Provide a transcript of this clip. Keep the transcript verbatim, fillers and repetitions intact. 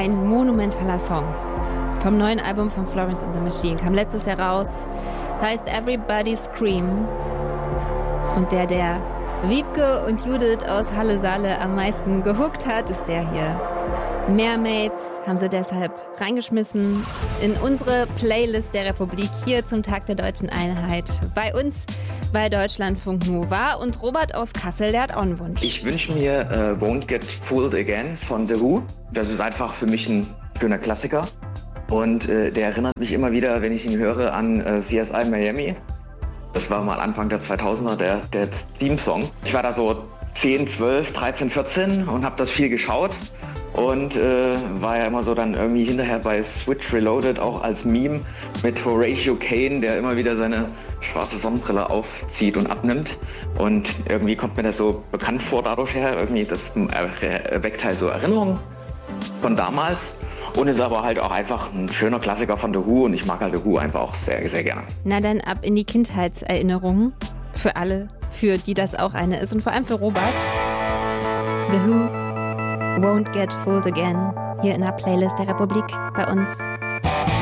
ein monumentaler Song. Vom neuen Album von Florence and the Machine. Kam letztes Jahr raus. Heißt Everybody Scream. Und der, der Wiebke und Judith aus Halle Saale am meisten gehuckt hat, ist der hier. Mermaids haben sie deshalb reingeschmissen in unsere Playlist der Republik hier zum Tag der Deutschen Einheit. Bei uns bei Deutschlandfunk Nova. Und Robert aus Kassel, der hat auch einen Wunsch. Ich wünsche mir uh, Won't Get Fooled Again von The Who. Das ist einfach für mich ein schöner Klassiker. Und äh, der erinnert mich immer wieder, wenn ich ihn höre, an äh, C S I Miami. Das war mal Anfang der zweitausender der, der Theme-Song. Ich war da so zehn, zwölf, dreizehn, vierzehn und habe das viel geschaut. Und äh, war ja immer so dann irgendwie hinterher bei Switch Reloaded auch als Meme mit Horatio Kane, der immer wieder seine schwarze Sonnenbrille aufzieht und abnimmt. Und irgendwie kommt mir das so bekannt vor dadurch her. Irgendwie das erweckt halt so Erinnerungen von damals. Und ist aber halt auch einfach ein schöner Klassiker von The Who. Und ich mag halt The Who einfach auch sehr, sehr gerne. Na dann ab in die Kindheitserinnerungen. Für alle, für die das auch eine ist. Und vor allem für Robert. The Who Won't Get Fooled Again. Hier in der Playlist der Republik bei uns.